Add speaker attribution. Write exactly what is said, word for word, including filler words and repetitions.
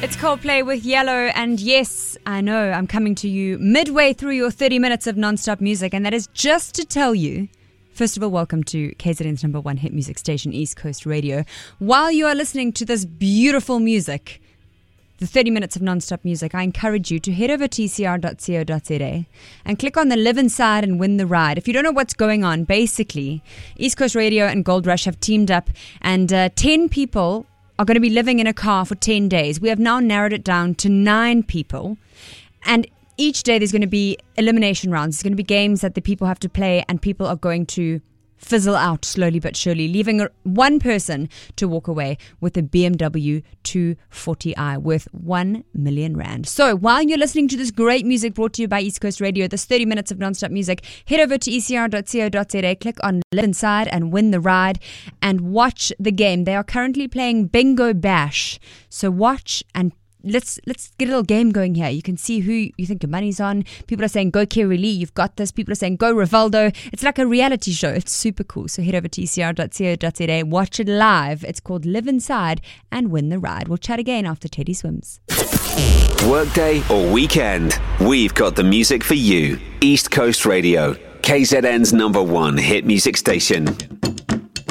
Speaker 1: It's Coldplay with Yellow, and yes, I know I'm coming to you midway through your thirty minutes of non-stop music, and that is just to tell you, first of all, welcome to K Z N's number one hit music station, East Coast Radio. While you are listening to this beautiful music, the thirty minutes of non-stop music, I encourage you to head over to e c r dot co dot z a and click on the Live Inside and Win the Ride. If you don't know what's going on, basically, East Coast Radio and Gold Rush have teamed up, and uh, ten people are going to be living in a car for ten days. We have now narrowed it down to nine people. And each day there's going to be elimination rounds. There's going to be games that the people have to play, and people are going to fizzle out slowly but surely, leaving one person to walk away with a B M W two forty i worth one million rand. So while you're listening to this great music brought to you by East Coast Radio, this thirty minutes of non-stop music, head over to e c r dot co dot z a, click on Live Inside and Win the Ride, and watch the game. They are currently playing Bingo Bash. So watch and Let's let's get a little game going here. You can see who you think your money's on. People are saying, go Kerry Lee, you've got this. People are saying, go Rivaldo. It's like a reality show. It's super cool. So head over to e c r dot co dot z a, watch it live. It's called Live Inside and Win the Ride. We'll chat again after Teddy swims.
Speaker 2: Workday or weekend, we've got the music for you. East Coast Radio, K Z N's number one hit music station.